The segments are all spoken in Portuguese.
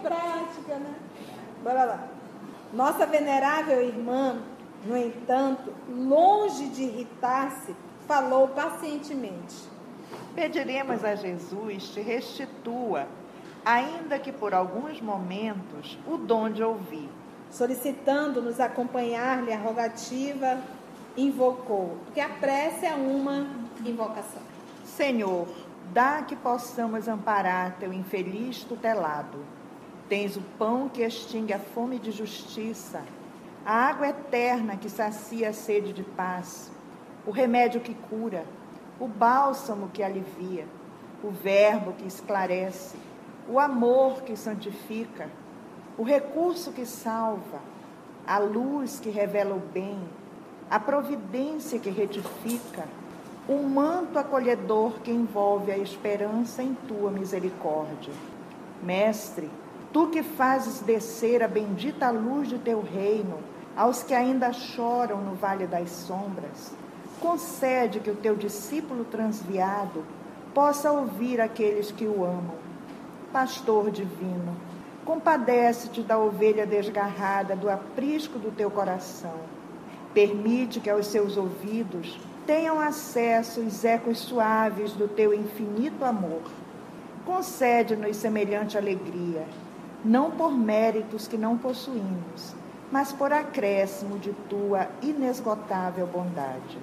prática, né? Bora lá. Nossa venerável irmã, no entanto, longe de irritar-se, falou pacientemente. Pediremos a Jesus te restitua, ainda que por alguns momentos, o dom de ouvir. Solicitando-nos acompanhar-lhe a rogativa, invocou, porque a prece é uma invocação. Senhor, dá que possamos amparar teu infeliz tutelado. Tens o pão que extingue a fome de justiça, a água eterna que sacia a sede de paz, o remédio que cura, o bálsamo que alivia, o verbo que esclarece, o amor que santifica, o recurso que salva, a luz que revela o bem, a providência que retifica, o manto acolhedor que envolve a esperança em tua misericórdia. Mestre, tu que fazes descer a bendita luz de teu reino aos que ainda choram no vale das sombras, concede que o teu discípulo transviado possa ouvir aqueles que o amam. Pastor divino, compadece-te da ovelha desgarrada do aprisco do teu coração. Permite que aos seus ouvidos tenham acesso os ecos suaves do teu infinito amor. Concede-nos semelhante alegria, não por méritos que não possuímos, mas por acréscimo de tua inesgotável bondade.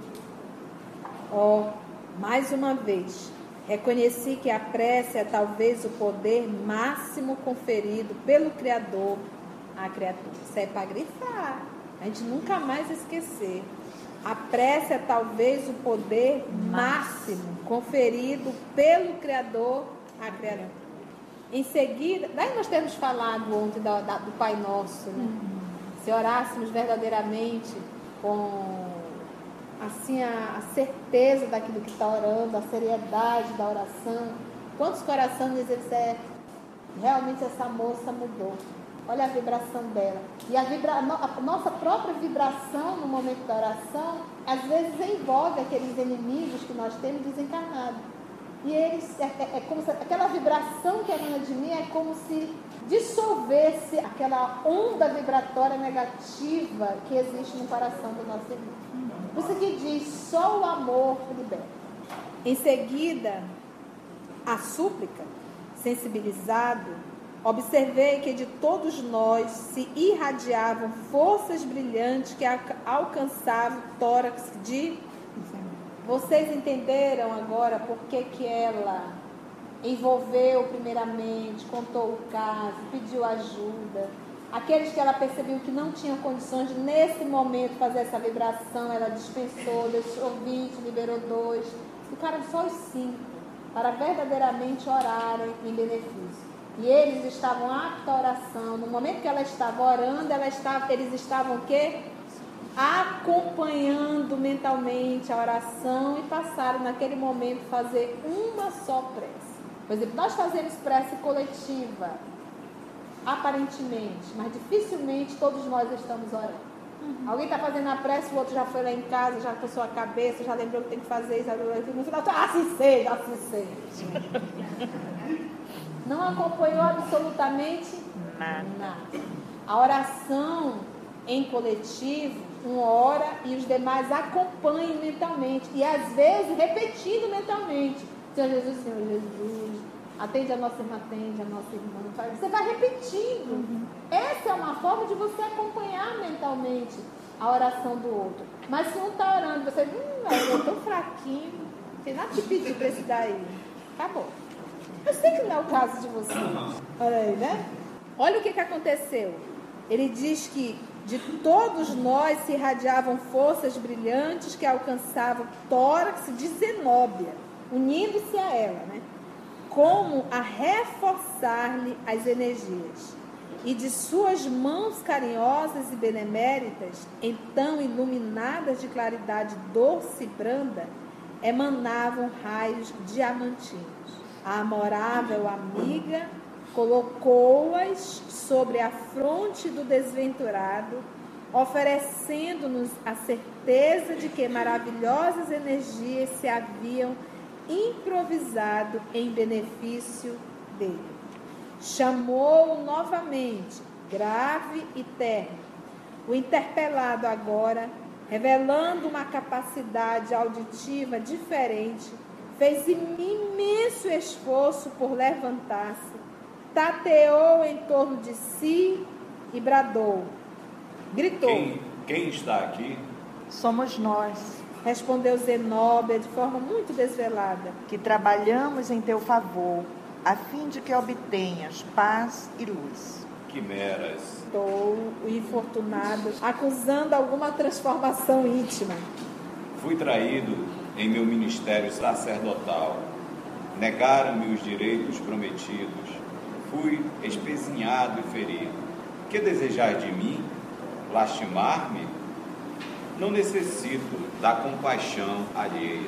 Mais uma vez, reconheci que a prece é talvez o poder máximo conferido pelo Criador à criatura. Isso é para grifar, a gente nunca mais esquecer. A prece é talvez o poder máximo conferido pelo Criador à criatura. Em seguida, daí nós temos falado ontem do Pai Nosso, né? Se orássemos verdadeiramente com assim, a certeza daquilo que está orando, a seriedade da oração, quantos corações eles realmente essa moça mudou. Olha a vibração dela. E a nossa própria vibração no momento da oração, às vezes envolve aqueles inimigos que nós temos desencarnados. E eles, é como se aquela vibração que emana de mim é como se dissolvesse aquela onda vibratória negativa que existe no coração do nosso irmão. Por isso que diz, só o amor liberta. Em seguida, a súplica, sensibilizado, observei que de todos nós se irradiavam forças brilhantes que alcançavam o tórax de... Vocês entenderam agora por que ela envolveu primeiramente, contou o caso, pediu ajuda. Aqueles que ela percebeu que não tinham condições de, nesse momento, fazer essa vibração, ela dispensou, deixou 20, liberou 2. Ficaram só os 5, para verdadeiramente orarem em benefício. E eles estavam aptos à oração. No momento que ela estava orando, eles estavam o quê? Acompanhando mentalmente a oração e passaram naquele momento fazer uma só prece. Por exemplo, nós fazemos prece coletiva, aparentemente, mas dificilmente todos nós estamos orando. Alguém está fazendo a prece, o outro já foi lá em casa, já coçou a cabeça, já lembrou que tem que fazer isso, no final, assim seja. Não acompanhou absolutamente nada. A oração em coletivo, um ora e os demais acompanham mentalmente. E às vezes repetindo mentalmente. Senhor Jesus, atende a nossa irmã, Você vai repetindo. Essa é uma forma de você acompanhar mentalmente a oração do outro. Mas se um está orando, você eu estou fraquinho, não tem nada que pedir para esse daí. Acabou. Eu sei que não é o caso de você. Olha aí, né? Olha o que aconteceu. Ele diz que de todos nós se irradiavam forças brilhantes que alcançavam o tórax de Zenóbia, unindo-se a ela, né? Como a reforçar-lhe as energias. E de suas mãos carinhosas e beneméritas, então iluminadas de claridade doce e branda, emanavam raios diamantinos. A amorável amiga colocou-as sobre a fronte do desventurado, oferecendo-nos a certeza de que maravilhosas energias se haviam improvisado em benefício dele. Chamou-o novamente, grave e terno. O interpelado agora, revelando uma capacidade auditiva diferente, fez imenso esforço por levantar-se, tateou em torno de si e bradou. Gritou. Quem está aqui? Somos nós, respondeu Zenóbia de forma muito desvelada, que trabalhamos em teu favor, a fim de que obtenhas paz e luz. Quimeras. O infortunado, acusando alguma transformação íntima. Fui traído em meu ministério sacerdotal. Negaram-me os direitos prometidos. Fui espezinhado e ferido. Que desejar de mim? Lastimar-me? Não necessito da compaixão alheia.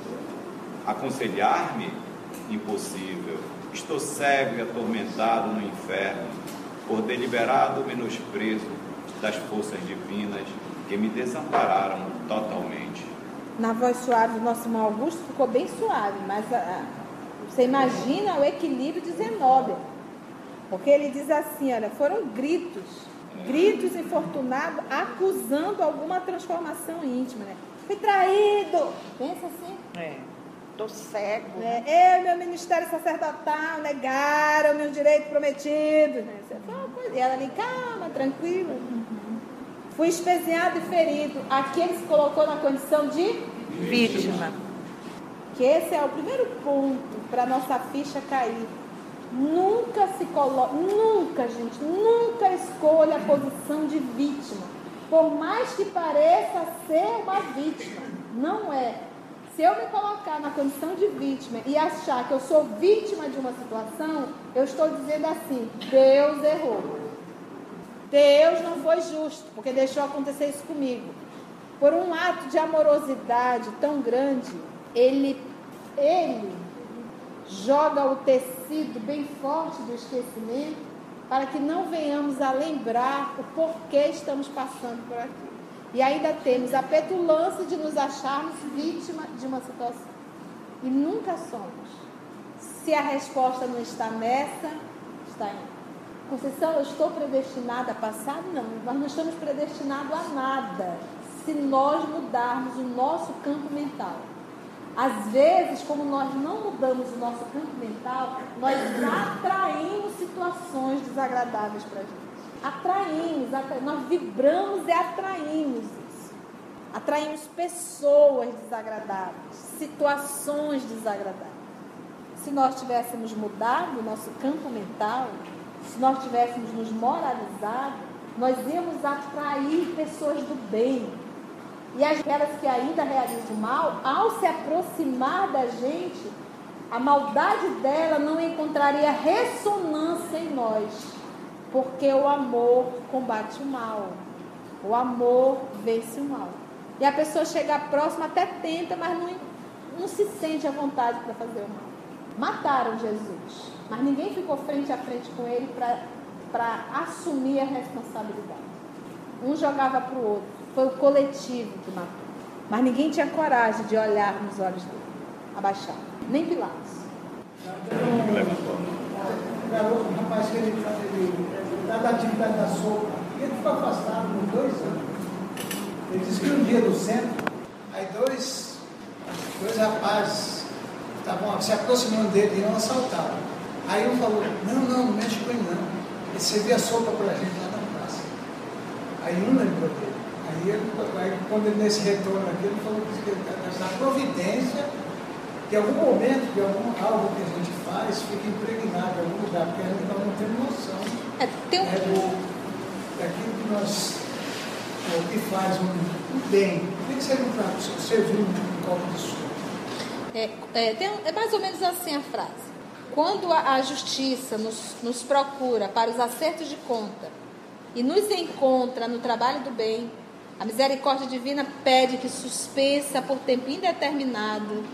Aconselhar-me? Impossível. Estou cego e atormentado no inferno, por deliberado menosprezo das forças divinas que me desampararam totalmente. Na voz suave do nosso irmão Augusto ficou bem suave, mas você imagina o equilíbrio de Zenóbia, porque ele diz assim, olha, foram gritos infortunados, acusando alguma transformação íntima, né? Fui traído, pensa assim. Estou cego. Eu e meu ministério sacerdotal negaram meus direitos prometidos. Né? E ela ali, calma, tranquila. Fui espezinhado e ferido. Aqui ele se colocou na condição de Vítima. Que esse é o primeiro ponto para a nossa ficha cair. Nunca se coloque, nunca escolha a posição de vítima. Por mais que pareça ser uma vítima, não é. Se eu me colocar na condição de vítima e achar que eu sou vítima de uma situação, eu estou dizendo assim, Deus errou. Deus não foi justo, porque deixou acontecer isso comigo. Por um ato de amorosidade tão grande, ele joga o tecido bem forte do esquecimento para que não venhamos a lembrar o porquê estamos passando por aqui. E ainda temos a petulância de nos acharmos vítima de uma situação. E nunca somos. Se a resposta não está nessa, está em. Conceição, eu estou predestinada a passar? Não, nós não estamos predestinados a nada se nós mudarmos o nosso campo mental. Às vezes, como nós não mudamos o nosso campo mental, nós atraímos situações desagradáveis para a gente. Nós vibramos e atraímos isso. Atraímos pessoas desagradáveis, situações desagradáveis. Se nós tivéssemos mudado o nosso campo mental, se nós tivéssemos nos moralizado, nós íamos atrair pessoas do bem. E aquelas que ainda realizam mal, ao se aproximar da gente, a maldade dela não encontraria ressonância em nós. Porque o amor combate o mal. O amor vence o mal. E a pessoa chega próxima, até tenta, mas não se sente à vontade para fazer o mal. Mataram Jesus, mas ninguém ficou frente a frente com ele para assumir a responsabilidade. Um jogava para o outro. Foi o coletivo que matou. Mas ninguém tinha coragem de olhar nos olhos dele. Abaixar. Nem Pilatos. Um rapaz que ele está da atividade da sopa, e ele ficou afastado por 2 anos. Ele disse que um dia no centro, aí dois rapazes estavam se aproximando dele e iam assaltá-lo. Aí um falou, não mexe com ele não. Ele servia sopa para a gente lá na praça. Aí um lembrou dele. Aí quando ele nesse retorno aqui, ele falou que a providência, que em algum momento, de algo que a gente faz, fica impregnado em algum lugar, porque a gente não tem noção daquilo que nós, o que faz um bem. O que seria um prato? Servir um copo de sopa. É mais ou menos assim a frase. Quando a justiça nos procura para os acertos de conta e nos encontra no trabalho do bem, a misericórdia divina pede que suspensa por tempo indeterminado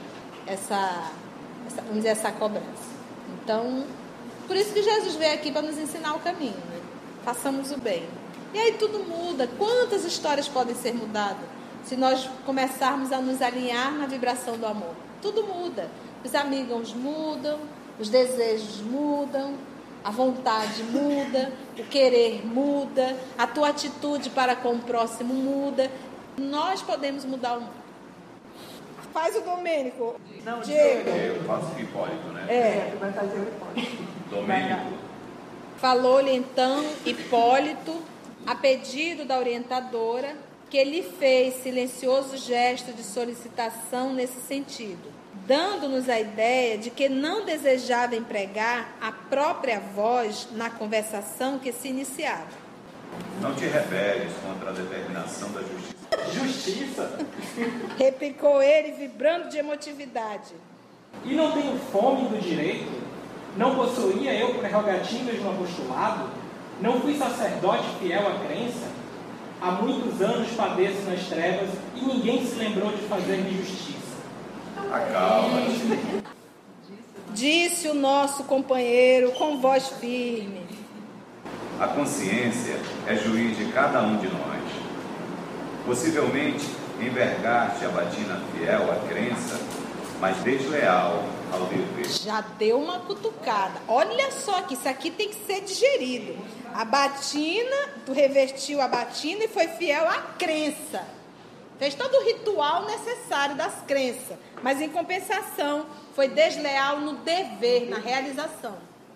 essa cobrança. Então, por isso que Jesus veio aqui para nos ensinar o caminho, né? Façamos o bem. E aí tudo muda. Quantas histórias podem ser mudadas se nós começarmos a nos alinhar na vibração do amor? Tudo muda. Os amigos mudam, os desejos mudam, A vontade muda, o querer muda, a tua atitude para com o próximo muda. Nós podemos mudar o mundo. Faz o Domênico. Não, Diego. Eu faço Hipólito, né? Tu vai fazer o Hipólito. Domênico. Falou-lhe então Hipólito, a pedido da orientadora, que lhe fez silencioso gesto de solicitação nesse sentido, dando-nos a ideia de que não desejava empregar a própria voz na conversação que se iniciava. Não te rebeles contra a determinação da justiça. Justiça? Replicou ele, vibrando de emotividade. E não tenho fome do direito? Não possuía eu prerrogativas no apostolado? Não fui sacerdote fiel à crença? Há muitos anos padeço nas trevas e ninguém se lembrou de fazer-me justiça. Acalma-te. Disse o nosso companheiro com voz firme. A consciência é juiz de cada um de nós. Possivelmente envergar-te a batina fiel à crença, mas desleal ao dever. Já deu uma cutucada. Olha só que isso aqui tem que ser digerido. A batina, tu revestiu a batina e foi fiel à crença. Fez todo o ritual necessário das crenças. Mas em compensação, foi desleal no dever, na realização.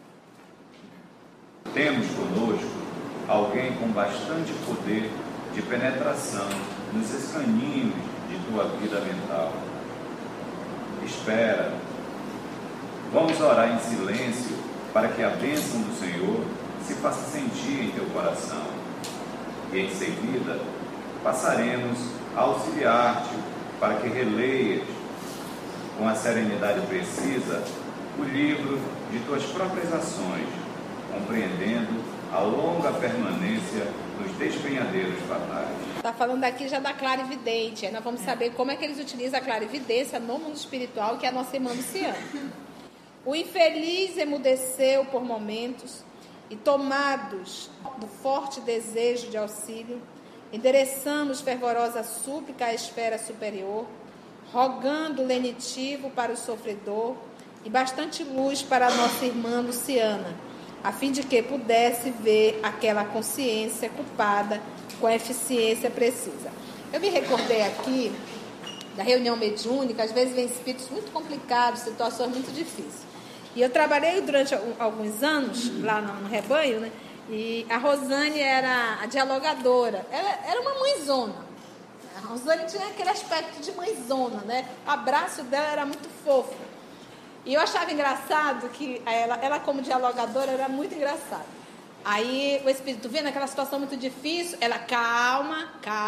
Temos conosco alguém com bastante poder de penetração nos escaninhos de tua vida mental. Espera. Vamos orar em silêncio para que a bênção do Senhor se faça sentir em teu coração. E em seguida, passaremos a auxiliar-te para que releias com a serenidade precisa o livro de tuas próprias ações, compreendendo a longa permanência nos despenhadeiros fatais. Está falando aqui já da clarividente. Aí nós vamos saber como é que eles utilizam a clarividência no mundo espiritual, que é a nossa irmã Luciana. O infeliz emudeceu por momentos e, tomados do forte desejo de auxílio, endereçamos fervorosa súplica à esfera superior, rogando lenitivo para o sofredor e bastante luz para a nossa irmã Luciana, a fim de que pudesse ver aquela consciência culpada com a eficiência precisa. Eu me recordei aqui da reunião mediúnica, às vezes vem espíritos muito complicados, situações muito difíceis. E eu trabalhei durante alguns anos lá no rebanho, né? E a Rosane era a dialogadora. Ela era uma mãezona. A Rosane tinha aquele aspecto de mãezona, né? O abraço dela era muito fofo. E eu achava engraçado que ela como dialogadora, era muito engraçada. Aí o espírito vendo aquela situação muito difícil, ela calma,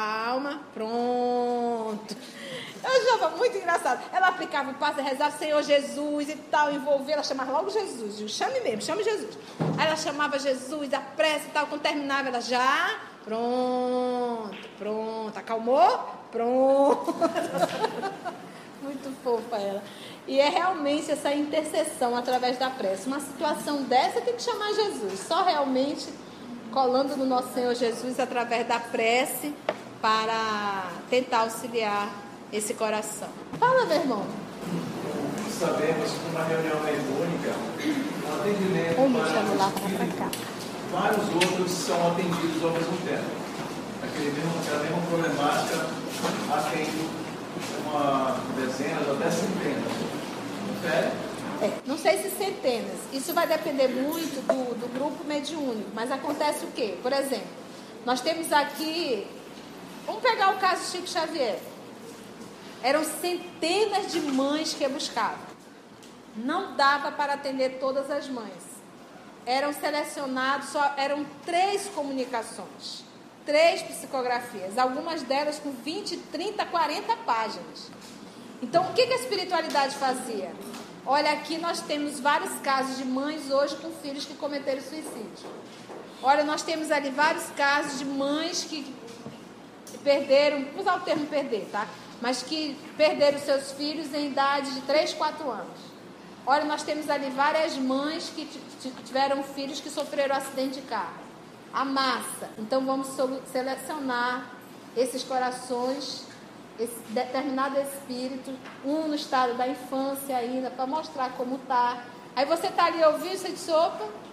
pronto. Eu achava muito engraçado. Ela aplicava o passo, rezava Senhor Jesus e tal, envolvia, ela chamava logo Jesus. Eu, chame mesmo, chame Jesus. Aí ela chamava Jesus, a prece e tal, quando terminava, ela já, pronto, acalmou, pronto. Muito fofa ela. E é realmente essa intercessão através da prece. Uma situação dessa tem que chamar Jesus. Só realmente colando no nosso Senhor Jesus através da prece para tentar auxiliar esse coração. Fala, meu irmão. Sabemos que uma reunião mediúnica, um atendimento para cá. Vários outros são atendidos ao mesmo tempo. A mesma problemática atende uma dezenas ou até centenas. Não sei se centenas. Isso vai depender muito do grupo mediúnico. Mas acontece o quê? Por exemplo, nós temos aqui... Vamos pegar o caso de Chico Xavier. Eram centenas de mães que buscavam. Não dava para atender todas as mães. Eram selecionados, eram 3 comunicações. 3 psicografias. Algumas delas com 20, 30, 40 páginas. Então, o que a espiritualidade fazia? Olha, aqui nós temos vários casos de mães hoje com filhos que cometeram suicídio. Olha, nós temos ali vários casos de mães que perderam, vou usar o termo perder, tá? Mas que perderam seus filhos em idade de 3, 4 anos. Olha, nós temos ali várias mães que tiveram filhos que sofreram acidente de carro. A massa. Então, vamos selecionar esses corações, esse determinado espírito, um no estado da infância ainda, para mostrar como está. Aí você está ali ouvindo, você diz, opa,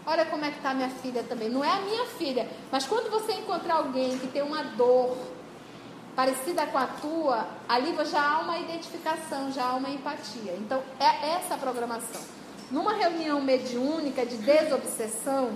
Olha como é que está minha filha também. Não é a minha filha, mas quando você encontrar alguém que tem uma dor parecida com a tua, ali já há uma identificação, já há uma empatia. Então, é essa a programação. Numa reunião mediúnica de desobsessão,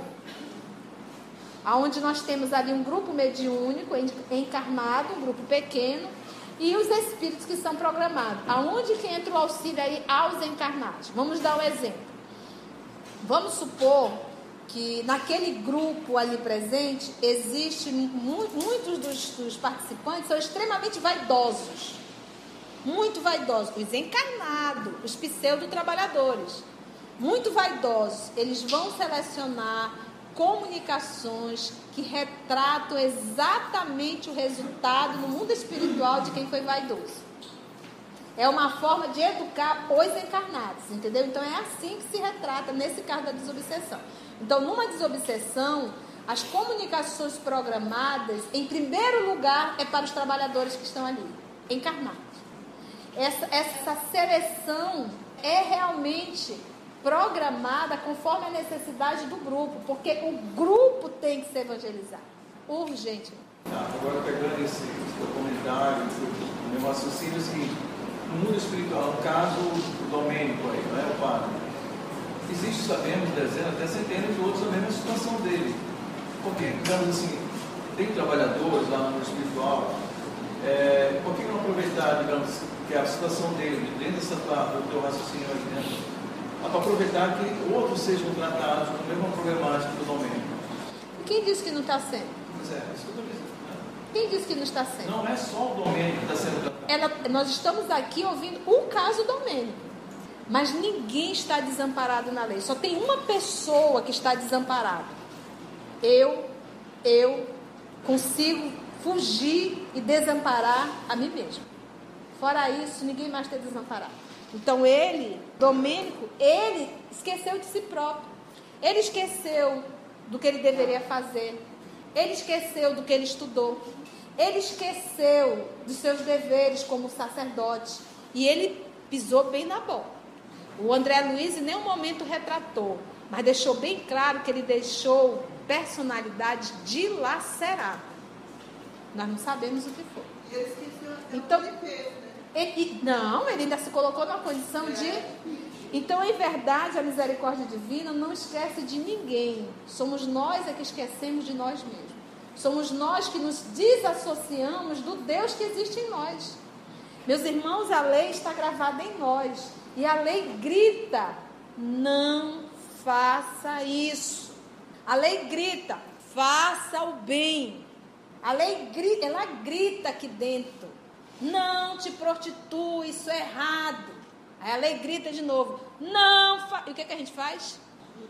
onde nós temos ali um grupo mediúnico encarnado, um grupo pequeno, e os espíritos que são programados. Aonde que entra o auxílio aí aos encarnados? Vamos dar um exemplo. Vamos supor que naquele grupo ali presente, existe muitos dos participantes são extremamente vaidosos. Muito vaidosos. Os encarnados, os pseudo-trabalhadores. Muito vaidosos. Eles vão selecionar comunicações que retratam exatamente o resultado no mundo espiritual de quem foi vaidoso. É uma forma de educar os encarnados, entendeu? Então é assim que se retrata nesse caso da desobsessão. Então, numa desobsessão, as comunicações programadas, em primeiro lugar, é para os trabalhadores que estão ali, encarnados. Essa seleção é realmente programada conforme a necessidade do grupo, porque o grupo tem que ser evangelizado, urgente. Agora, pegando esse comentário, o meu raciocínio é o seguinte: no mundo espiritual, no caso do Domênico aí, não é o padre? Existe, sabemos, dezenas, até centenas de outros na mesma situação dele. Porque, digamos assim, tem trabalhadores lá no mundo espiritual, por que não aproveitar, digamos, que a situação dele, dentro dessa do teu raciocínio aí dentro, para aproveitar que outros sejam tratados com a mesma problemática do Domênico? Quem disse que não está sendo? Pois é, isso que eu estou dizendo. Quem disse que não está sendo? Não é só o Domênico que está sendo tratado. Nós estamos aqui ouvindo o caso Domênico. Mas ninguém está desamparado na lei. Só tem uma pessoa que está desamparada. Eu consigo fugir e desamparar a mim mesmo. Fora isso, ninguém mais está desamparado. Então Domênico, ele esqueceu de si próprio. Ele esqueceu do que ele deveria fazer. Ele esqueceu do que ele estudou. Ele esqueceu dos seus deveres como sacerdote. E ele pisou bem na bola. O André Luiz em nenhum momento retratou, mas deixou bem claro que ele deixou personalidade dilacerada. Nós não sabemos o que foi. E ele esqueceu até então, o que ele fez, né? Ele ainda se colocou numa condição de... Então, em verdade, a misericórdia divina não esquece de ninguém. Somos nós que esquecemos de nós mesmos. Somos nós que nos desassociamos do Deus que existe em nós. Meus irmãos, a lei está gravada em nós. E a lei grita: não faça isso. A lei grita: faça o bem. A lei grita, ela grita aqui dentro: não te prostitui, isso é errado. Aí a lei grita de novo: não faça. E o que a gente faz?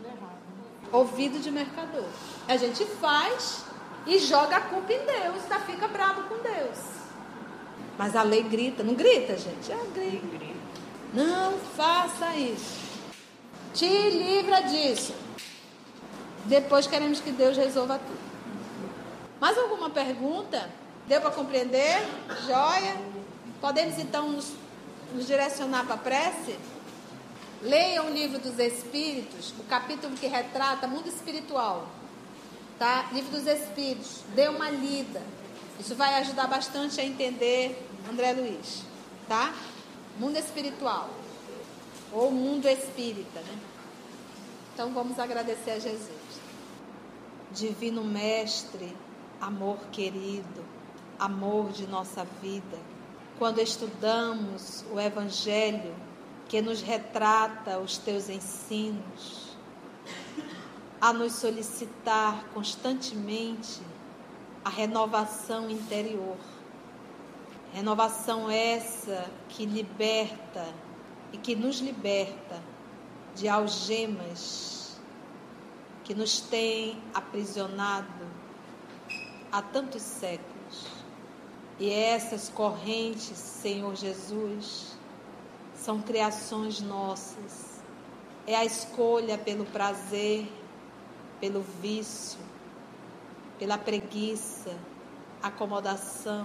Ouvido de mercador. A gente faz e joga a culpa em Deus, fica bravo com Deus. Mas a lei grita, não grita, gente? Grita. Não faça isso. Te livra disso. Depois queremos que Deus resolva tudo. Mais alguma pergunta? Deu para compreender? Joia? Podemos então nos direcionar para a prece? Leiam o Livro dos Espíritos, o capítulo que retrata mundo espiritual. Tá? Livro dos Espíritos. Dê uma lida. Isso vai ajudar bastante a entender André Luiz. Tá? Mundo espiritual, ou mundo espírita, né? Então vamos agradecer a Jesus. Divino Mestre, amor querido, amor de nossa vida, quando estudamos o Evangelho que nos retrata os teus ensinos, a nos solicitar constantemente a renovação interior. Renovação essa que liberta e que nos liberta de algemas que nos têm aprisionado há tantos séculos. E essas correntes, Senhor Jesus, são criações nossas. É a escolha pelo prazer, pelo vício, pela preguiça, acomodação,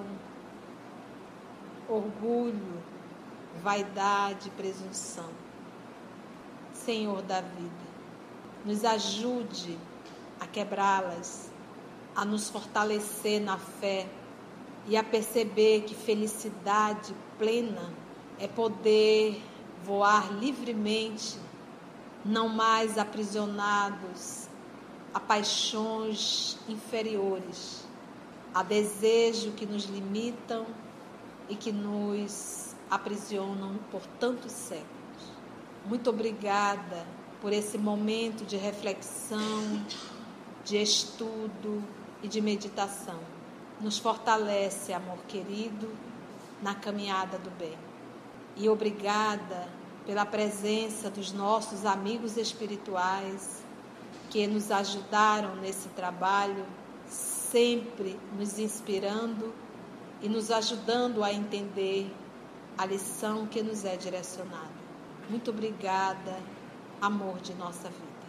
orgulho, vaidade, presunção. Senhor da vida, nos ajude a quebrá-las, a nos fortalecer na fé e a perceber que felicidade plena é poder voar livremente, não mais aprisionados a paixões inferiores, a desejos que nos limitam e que nos aprisionam por tantos séculos. Muito obrigada por esse momento de reflexão, de estudo e de meditação. Nos fortalece, amor querido, na caminhada do bem. E obrigada pela presença dos nossos amigos espirituais que nos ajudaram nesse trabalho, sempre nos inspirando e nos ajudando a entender a lição que nos é direcionada. Muito obrigada, amor de nossa vida.